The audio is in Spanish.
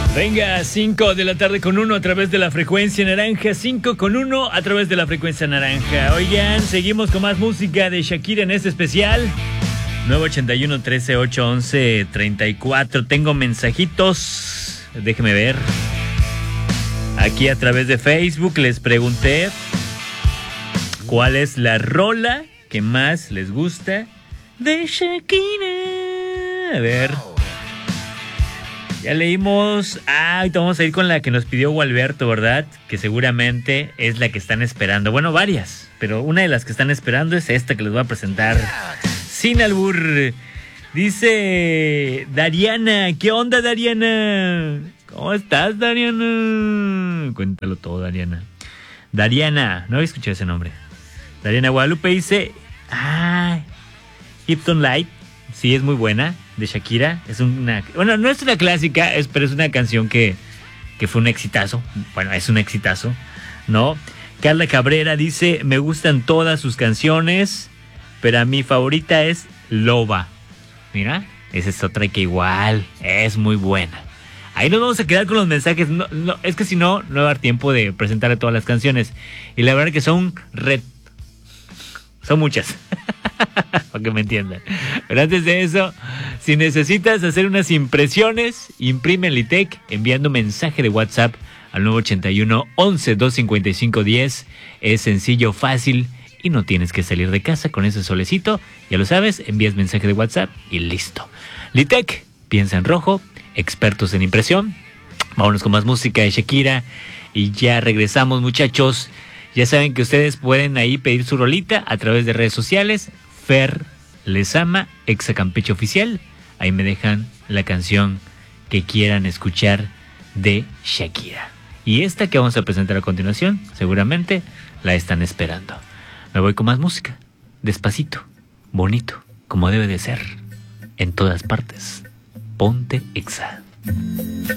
Venga, 5 de la tarde con 1 a través de la frecuencia naranja, 5 con 1 a través de la frecuencia naranja. Oigan, seguimos con más música de Shakira en este especial. 981-13-811-34. Tengo mensajitos, déjeme ver. Aquí a través de Facebook les pregunté cuál es la rola que más les gusta de Shakira. A ver. Ya leímos. Ahorita vamos a ir con la que nos pidió Gualberto, ¿verdad? Que seguramente es la que están esperando. Bueno, varias, pero una de las que están esperando es esta que les voy a presentar. Sin albur. Dice Dariana. ¿Qué onda, Dariana? ¿Cómo estás, Dariana? Cuéntalo todo, Dariana. Dariana, no había escuchado ese nombre. Dariana Guadalupe dice... Hipton Light. Sí, es muy buena, de Shakira. Es una... Bueno, no es una clásica, pero es una canción que fue un exitazo. Bueno, es un exitazo, ¿no? Carla Cabrera dice, me gustan todas sus canciones, pero a mi favorita es Loba. Mira, esa es otra que igual es muy buena. Ahí nos vamos a quedar con los mensajes. No, es que si no, no va a dar tiempo de presentarle todas las canciones. Y la verdad que son muchas. Para que me entiendan. Pero antes de eso, si necesitas hacer unas impresiones, imprime en Litec enviando mensaje de WhatsApp al 981 11 255 10. Es sencillo, fácil y no tienes que salir de casa con ese solecito. Ya lo sabes, envías mensaje de WhatsApp y listo. Litec, piensa en rojo, expertos en impresión. Vámonos con más música de Shakira y ya regresamos, muchachos. Ya saben que ustedes pueden ahí pedir su rolita a través de redes sociales. Fer Lezama, Exa Campeche Oficial. Ahí me dejan la canción que quieran escuchar de Shakira. Y esta que vamos a presentar a continuación, seguramente la están esperando. Me voy con más música. Despacito, bonito, como debe de ser. En todas partes. Ponte Exa.